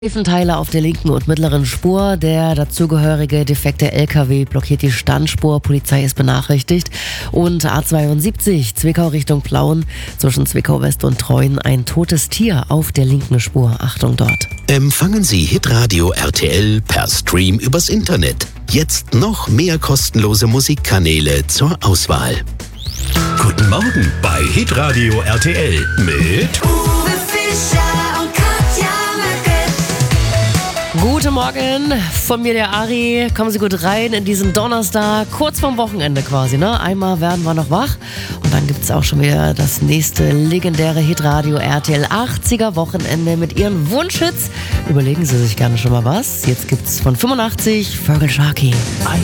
Reifenteile auf der linken und mittleren Spur. Der dazugehörige defekte LKW blockiert die Standspur. Polizei ist benachrichtigt. Und A72 Zwickau Richtung Plauen zwischen Zwickau West und Treuen ein totes Tier auf der linken Spur. Achtung dort. Empfangen Sie Hitradio RTL per Stream übers Internet. Jetzt noch mehr kostenlose Musikkanäle zur Auswahl. Guten Morgen bei Hitradio RTL mit Uwe Fischer und Katja Möcke. Guten Morgen, von mir der Ari. Kommen Sie gut rein in diesen Donnerstag, kurz vorm Wochenende quasi, ne? Einmal werden wir noch wach und dann gibt es auch schon wieder das nächste legendäre Hitradio RTL 80er Wochenende mit Ihren Wunschhits. Überlegen Sie sich gerne schon mal was. Jetzt gibt's von 85 Vögel Sharky.